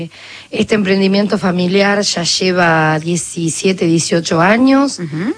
Este emprendimiento familiar ya lleva 17, 18 años.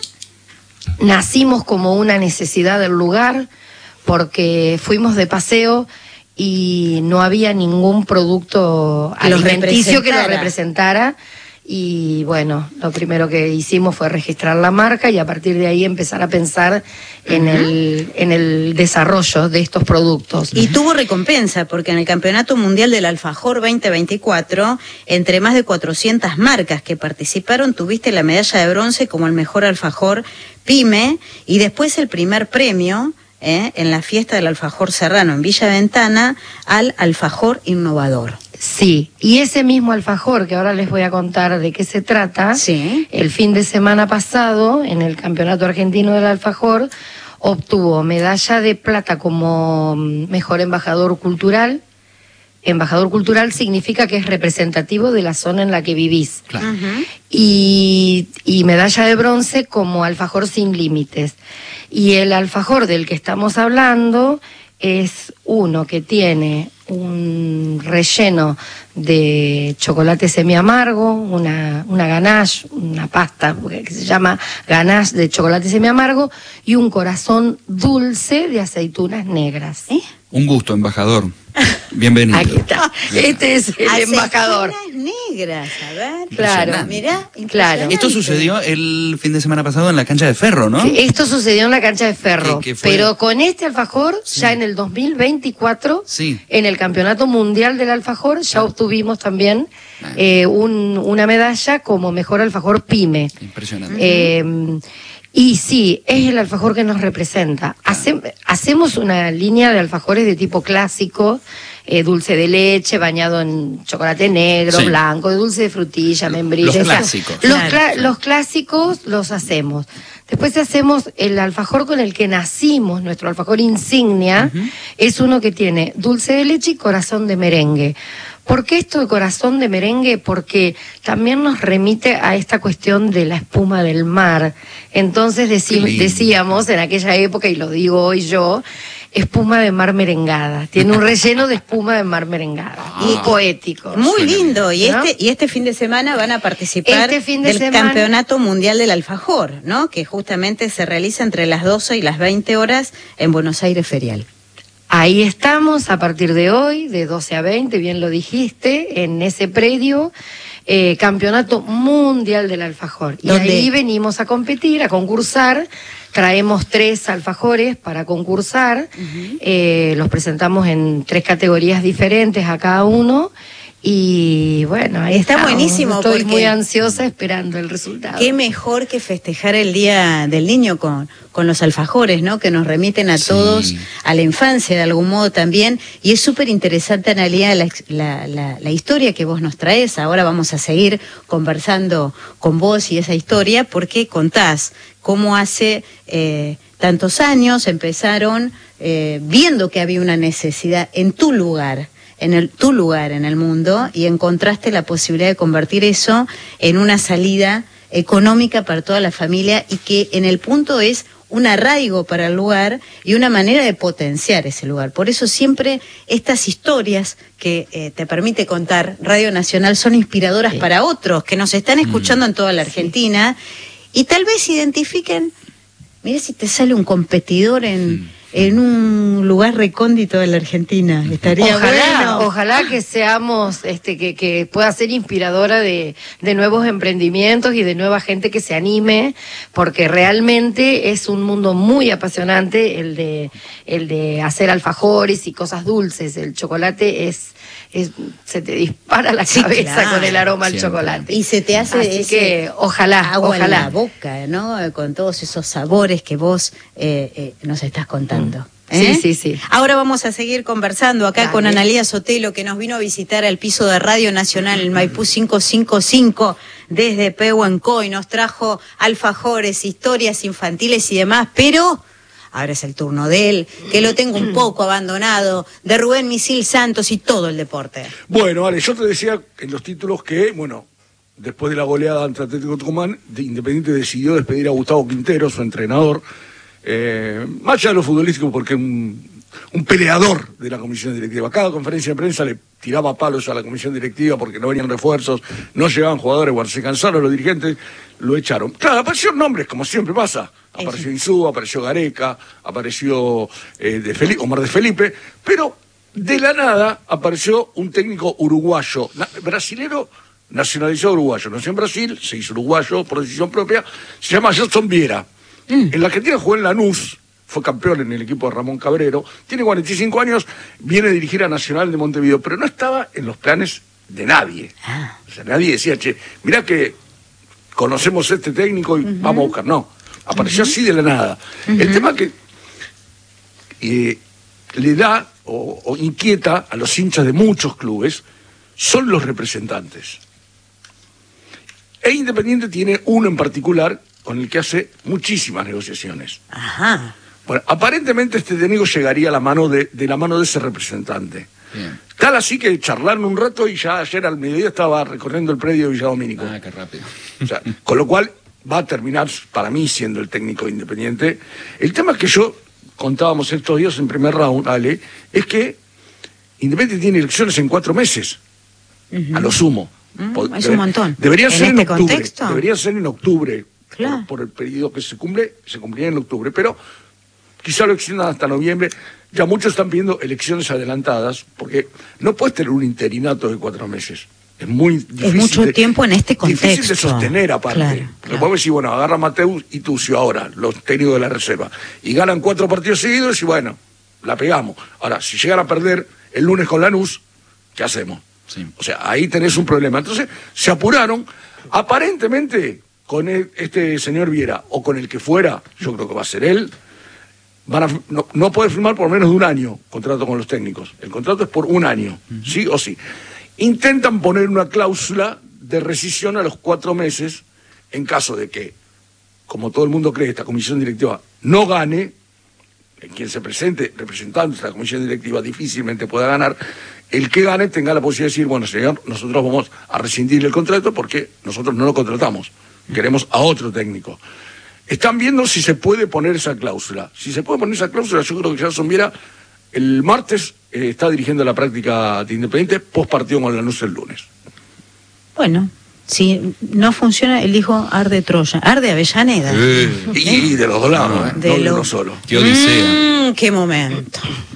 Nacimos como una necesidad del lugar porque fuimos de paseo y no había ningún producto alimenticio que lo representara. Y bueno, lo primero que hicimos fue registrar la marca y a partir de ahí empezar a pensar en el desarrollo de estos productos. Y tuvo recompensa, porque en el Campeonato Mundial del Alfajor 2024, entre más de 400 marcas que participaron, tuviste la medalla de bronce como el mejor alfajor PYME y después el primer premio en la fiesta del alfajor serrano en Villa Ventana al alfajor innovador. Sí, y ese mismo alfajor, que ahora les voy a contar de qué se trata, sí, el fin de semana pasado, en el Campeonato Argentino del Alfajor, obtuvo medalla de plata como mejor embajador cultural. Embajador cultural significa que es representativo de la zona en la que vivís. Claro. Y medalla de bronce como alfajor sin límites. Y el alfajor del que estamos hablando es uno que tiene un relleno de chocolate semiamargo, una ganache, una pasta que se llama ganache de chocolate semiamargo y un corazón dulce de aceitunas negras. Un gusto, embajador. Bienvenido. Aquí está. Este es el embajador. Aceitunas negras, a ver. Claro. Mirá, claro. Esto sucedió el fin de semana pasado en la cancha de Ferro, ¿no? Sí, esto sucedió en la cancha de Ferro. ¿Qué fue? Pero con este alfajor, ya en el 2024, en el Campeonato Mundial del Alfajor, ya obtuvimos también una medalla como mejor alfajor PYME. Impresionante. Y sí, es el alfajor que nos representa. Hacemos una línea de alfajores de tipo clásico, dulce de leche, bañado en chocolate negro, blanco, dulce de frutilla, membrillas. Los clásicos. Los clásicos los hacemos. Después hacemos el alfajor con el que nacimos, nuestro alfajor insignia, es uno que tiene dulce de leche y corazón de merengue. ¿Por qué esto de corazón de merengue? Porque también nos remite a esta cuestión de la espuma del mar. Entonces decíamos en aquella época, y lo digo hoy yo, espuma de mar merengada. Tiene un relleno de espuma de mar merengada. Y poético. Muy lindo. ¿No? Y este fin de semana van a participar del Campeonato Mundial del Alfajor, ¿no? Que justamente se realiza entre las 12 y las 20 horas en Buenos Aires Ferial. Ahí estamos a partir de hoy, de 12 a 20, bien lo dijiste, en ese predio, Campeonato Mundial del Alfajor. Y ahí venimos a competir, a concursar, traemos 3 alfajores para concursar, los presentamos en 3 categorías diferentes a cada uno. Y bueno, ahí está buenísimo. Estoy muy ansiosa esperando el resultado. Qué mejor que festejar el Día del Niño con los alfajores, ¿no? Que nos remiten a todos a la infancia de algún modo también. Y es súper interesante, Analía, la historia que vos nos traes. Ahora vamos a seguir conversando con vos y esa historia, porque contás cómo hace tantos años empezaron viendo que había una necesidad en tu lugar. Tu lugar en el mundo, y encontraste la posibilidad de convertir eso en una salida económica para toda la familia, y que en el punto es un arraigo para el lugar y una manera de potenciar ese lugar. Por eso siempre estas historias que te permite contar Radio Nacional son inspiradoras para otros que nos están escuchando en toda la Argentina, y tal vez identifiquen, mira si te sale un competidor en un lugar recóndito de la Argentina. Estaría bueno. Ojalá que seamos, que pueda ser inspiradora de nuevos emprendimientos y de nueva gente que se anime, porque realmente es un mundo muy apasionante el de hacer alfajores y cosas dulces. El chocolate se te dispara la cabeza con el aroma al chocolate. Y se te hace así que ojalá, agua en la boca, ¿no? Con todos esos sabores que vos nos estás contando. Sí. Ahora vamos a seguir conversando acá con Analía Sotelo, que nos vino a visitar al piso de Radio Nacional, el Maipú 555, desde Pehuenco, y nos trajo alfajores, historias infantiles y demás, pero ahora es el turno de él, que lo tengo un poco abandonado, de Rubén Misil Santos y todo el deporte. Bueno, Ale, yo te decía en los títulos que, bueno, después de la goleada ante Atlético Tucumán, Independiente decidió despedir a Gustavo Quintero, su entrenador, más allá de lo futbolístico, porque un peleador de la comisión directiva. Cada conferencia de prensa le tiraba palos a la comisión directiva porque no venían refuerzos, no llegaban jugadores, bueno, se cansaron los dirigentes, lo echaron. Claro, aparecieron nombres, como siempre pasa. Apareció Insúa, apareció Gareca, apareció Omar de Felipe, pero de la nada apareció un técnico uruguayo, brasilero, nacionalizado uruguayo. Nació en Brasil, se hizo uruguayo por decisión propia, se llama Gerson Viera. En la Argentina jugó en Lanús, fue campeón en el equipo de Ramón Cabrero, tiene 45 años, viene a dirigir a Nacional de Montevideo, pero no estaba en los planes de nadie. O sea, nadie decía, che, mirá que conocemos a este técnico y vamos a buscar. No, apareció así de la nada. El tema que le da o inquieta a los hinchas de muchos clubes son los representantes. E Independiente tiene uno en particular con el que hace muchísimas negociaciones. Ajá. Bueno, aparentemente este técnico llegaría a la mano de la mano de ese representante. Bien. Tal así que charlaron un rato y ya ayer al mediodía estaba recorriendo el predio de Villa Domínico. Ah, qué rápido. O sea, con lo cual va a terminar, para mí, siendo el técnico de Independiente. El tema que yo contábamos estos días en primer round, Ale, es que Independiente tiene elecciones en 4 meses, a lo sumo. Es un montón. Debería ser en octubre. Contexto? Debería ser en octubre. Claro. Por el periodo que se cumpliría en octubre, pero quizá lo extiendan hasta noviembre. Ya muchos están pidiendo elecciones adelantadas, porque no puedes tener un interinato de 4 meses. Es muy difícil. Es mucho tiempo en este contexto. Difícil de sostener, aparte. Claro, porque podemos decir, bueno, agarra Mateus y Tucio ahora, los técnicos de la reserva, y ganan 4 partidos seguidos y bueno, la pegamos. Ahora, si llegan a perder el lunes con Lanús, ¿qué hacemos? Sí. O sea, ahí tenés un problema. Entonces, se apuraron, aparentemente, con este señor Viera, o con el que fuera, yo creo que va a ser él, no puede firmar por menos de 1 año contrato con los técnicos. El contrato es por 1 año, sí o sí. Intentan poner una cláusula de rescisión a los 4 meses en caso de que, como todo el mundo cree, esta comisión directiva no gane, en quien se presente representando esta comisión directiva difícilmente pueda ganar, el que gane tenga la posibilidad de decir, bueno, señor, nosotros vamos a rescindir el contrato porque nosotros no lo contratamos, queremos a otro técnico. Están viendo si se puede poner esa cláusula. Si se puede poner esa cláusula, yo creo que Gerson Viera el martes está dirigiendo la práctica de Independiente, post partido con Lanús el lunes. Bueno, si no funciona, el hijo arde Troya, arde Avellaneda. Y de los 2 lados, no de uno solo. Qué odisea. Qué momento.